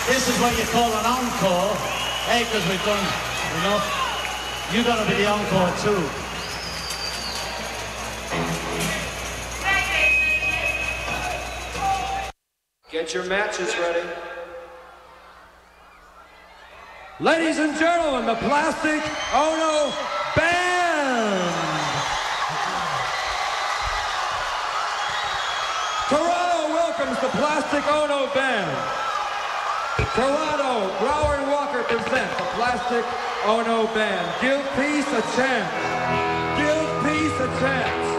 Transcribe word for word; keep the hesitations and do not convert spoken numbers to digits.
This is what you call an encore. Hey, because we've done enough. You gotta be the encore too. Get your matches ready. Ladies and gentlemen, the Plastic Ono Band! Toronto welcomes the Plastic Ono Band. Toronto, Brower and Walker present the Plastic Ono Band. Give peace a chance. Give peace a chance.